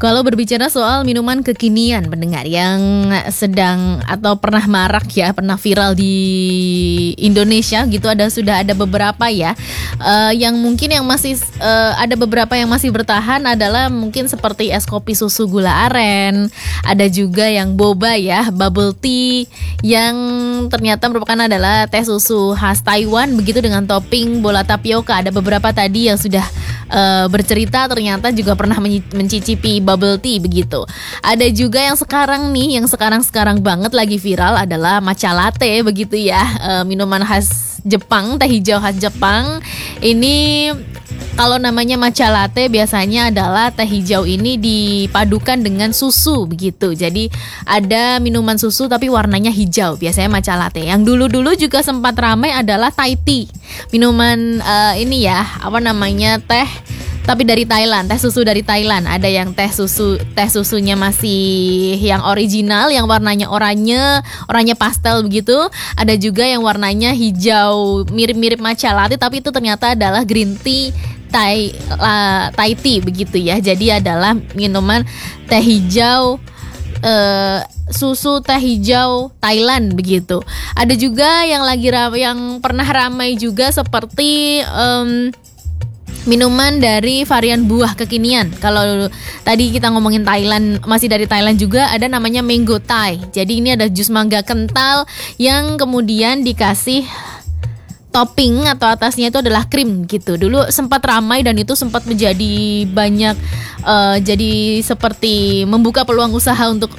Kalau berbicara soal minuman kekinian pendengar yang sedang atau pernah marak ya, pernah viral di Indonesia gitu, sudah ada beberapa ya. Yang mungkin yang masih ada beberapa yang masih bertahan adalah mungkin seperti es kopi susu gula aren, ada juga yang boba ya, bubble tea yang ternyata merupakan adalah teh susu khas Taiwan begitu dengan topping bola tapioka. Ada beberapa tadi yang sudah bercerita ternyata juga pernah mencicipi bubble tea begitu. Ada juga yang sekarang nih, yang sekarang banget lagi viral adalah matcha latte begitu ya, minuman khas Jepang, teh hijau khas Jepang. Ini kalau namanya matcha latte biasanya adalah teh hijau ini dipadukan dengan susu begitu. Jadi ada minuman susu tapi warnanya hijau, biasanya matcha latte. Yang dulu-dulu juga sempat ramai adalah Thai tea. Minuman ini ya, teh tapi dari Thailand, teh susu dari Thailand. Ada yang teh susunya masih yang original, yang warnanya oranye pastel begitu. Ada juga yang warnanya hijau, mirip-mirip matcha latte, tapi itu ternyata adalah green tea Thai tea begitu ya. Jadi adalah minuman teh hijau, susu teh hijau Thailand begitu. Ada juga yang yang pernah ramai juga seperti minuman dari varian buah kekinian. Kalau tadi kita ngomongin Thailand, masih dari Thailand juga ada namanya mango Thai. Jadi ini ada jus mangga kental yang kemudian dikasih topping atau atasnya itu adalah krim gitu. Dulu sempat ramai dan itu sempat menjadi banyak jadi seperti membuka peluang usaha untuk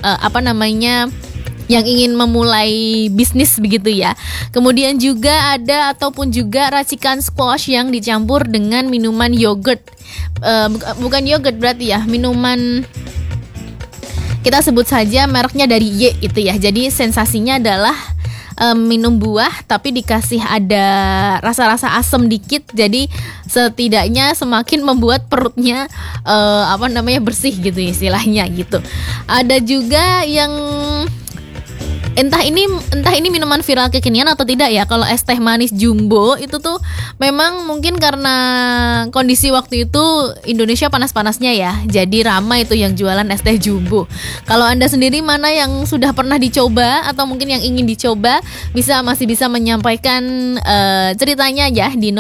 yang ingin memulai bisnis begitu ya. Kemudian juga ada ataupun juga racikan squash yang dicampur dengan minuman yogurt. Bukan yogurt berarti ya, minuman kita sebut saja mereknya dari Y itu ya. Jadi sensasinya adalah minum buah tapi dikasih ada rasa-rasa asam dikit. Jadi setidaknya semakin membuat perutnya bersih gitu istilahnya gitu. Ada juga yang entah ini minuman viral kekinian atau tidak ya. Kalau es teh manis jumbo itu tuh memang mungkin karena kondisi waktu itu Indonesia panas-panasnya ya, jadi ramai itu yang jualan es teh jumbo. Kalau Anda sendiri mana yang sudah pernah dicoba atau mungkin yang ingin dicoba, masih bisa menyampaikan ceritanya ya di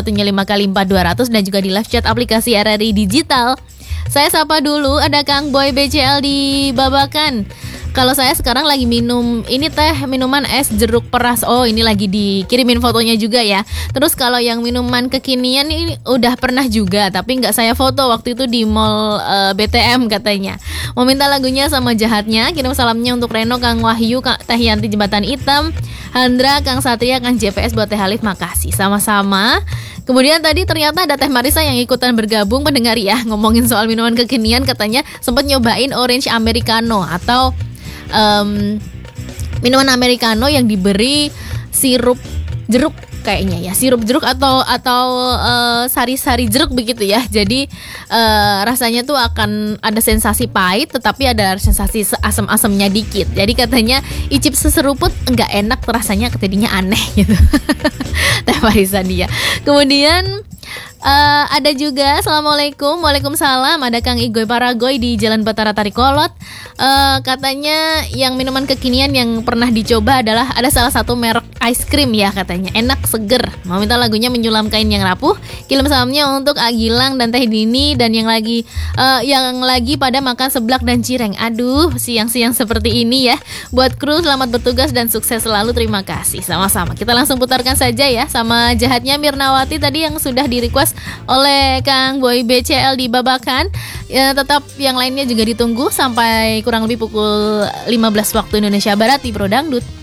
0815 dan juga di live chat aplikasi RRI Digital. Saya sapa dulu, ada Kang Boy BCL di Babakan. Kalau saya sekarang lagi minum ini minuman es jeruk peras. Oh, ini lagi dikirimin fotonya juga ya. Terus kalau yang minuman kekinian ini udah pernah juga, tapi nggak saya foto waktu itu di mall BTM katanya. Mau minta lagunya sama jahatnya. Kirim salamnya untuk Reno, Kang Wahyu, Kang Teh Yanti Jembatan Hitam, Handra, Kang Satria, Kang JPS buat Teh Halif. Makasih sama-sama. Kemudian tadi ternyata ada Teh Marisa yang ikutan bergabung pendengar ya, ngomongin soal minuman kekinian, katanya sempat nyobain orange americano atau minuman americano yang diberi sirup jeruk kayaknya ya, sirup jeruk atau sari-sari jeruk begitu ya. Jadi rasanya tuh akan ada sensasi pahit tetapi ada sensasi asam-asamnya dikit. Jadi katanya icip seseruput enggak enak, rasanya jadinya aneh gitu. Teh Marisa dia. Kemudian ada juga Assalamualaikum, Waalaikumsalam, ada Kang Igoy Paragoy di Jalan Batara Tarikolot. Katanya yang minuman kekinian yang pernah dicoba adalah ada salah satu merek ice cream ya, katanya enak seger. Mau minta lagunya Menyulam Kain Yang Rapuh. Kirim salamnya untuk Agilang dan Teh Dini dan yang lagi pada makan seblak dan cireng. Aduh, siang-siang seperti ini ya. Buat kru selamat bertugas dan sukses selalu, terima kasih. Sama-sama. Kita langsung putarkan saja ya sama jahatnya Mirnawati tadi yang sudah di-request oleh Kang Boy BCL di Babakan. Ya, tetap yang lainnya juga ditunggu sampai kurang lebih pukul 15 waktu Indonesia Barat di Pro Dangdut.